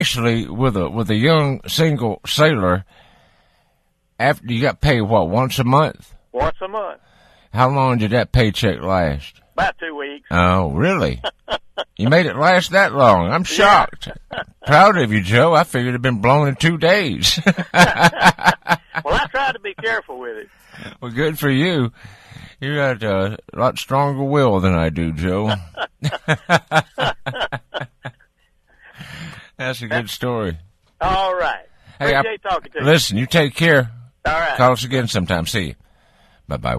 actually, with a young single sailor, after you got paid, what, once a month? Once a month. How long did that paycheck last? About 2 weeks. Oh, really? You made it last that long. I'm shocked. Yeah. Proud of you, Joe. I figured it had been blown in 2 days. Well, I tried to be careful with it. Well, good for you. You got a lot stronger will than I do, Joe. That's a good story. All right. Hey, appreciate talking to you. Listen, you take care. All right. Call us again sometime. See you. Bye-bye.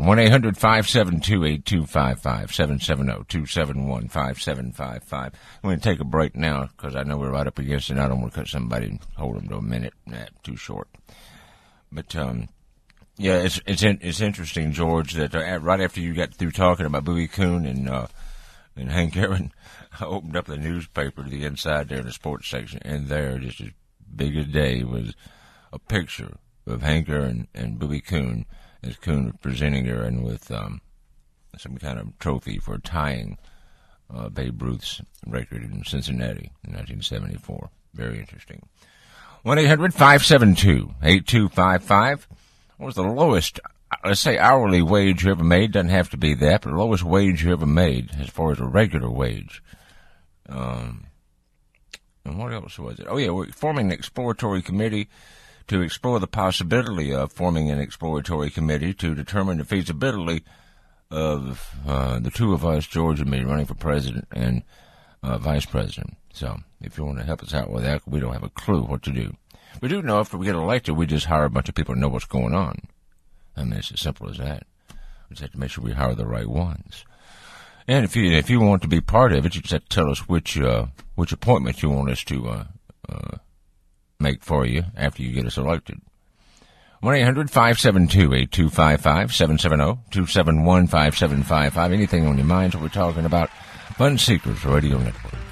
1-800-572-8255, 770-271-5755. I'm going to take a break now because I know we're right up against it. I don't want to cut somebody and hold them to a minute. Too short. But, yeah, it's interesting, George, that right after you got through talking about Bowie Kuhn and Hank Aaron, I opened up the newspaper to the inside there in the sports section, and there, just as big a day, was a picture of Hank Aaron and Bowie Kuhn, as Kuhn was presenting Aaron with some kind of trophy for tying Babe Ruth's record in Cincinnati in 1974. Very interesting. 1-800-572-8255. What was the lowest, let's say, hourly wage you ever made? Doesn't have to be that, but the lowest wage you ever made as far as a regular wage. And what else was it? Oh, yeah, we're forming an exploratory committee to explore the possibility of forming an exploratory committee to determine the feasibility of the two of us, George and me, running for president and vice president. So if you want to help us out with that, we don't have a clue what to do. We do know if we get elected, we just hire a bunch of people to know what's going on. I mean, it's as simple as that. We just have to make sure we hire the right ones. And if you want to be part of it, you just have to tell us which appointment you want us to make for you after you get us elected. 1-800-572-8255, 770-271-5755. Anything on your mind, what we're talking about. Fun Seekers Radio Network.